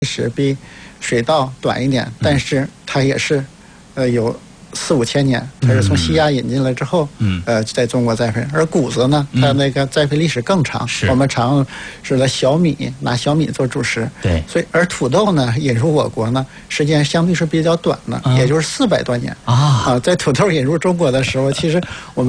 史比水稻短一点，但是它也是有4、5千年，它是从西亚引进来之后，在中国栽培。而谷子呢，它那个栽培历史更长，我们常是拿小米做主食。 对， 所以而土豆呢引入我国呢，时间相对是比较短的，也就是400多年在土豆引入中国的时候，其实我们